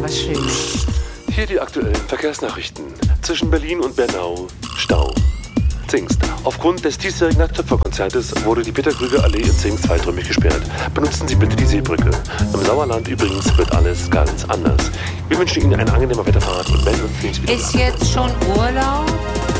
was Schönes. Hier die aktuellen Verkehrsnachrichten. Zwischen Berlin und Bernau Stau. Zingst. Aufgrund des diesjährigen Nachttöpferkonzertes wurde die Peter-Krüger-Allee in Zingst zweiträumig gesperrt. Benutzen Sie bitte die Seebrücke. Im Sauerland übrigens wird alles ganz anders. Wir wünschen Ihnen eine angenehme Wetterfahrt und melden uns nächstes wieder. Ist jetzt schon Urlaub?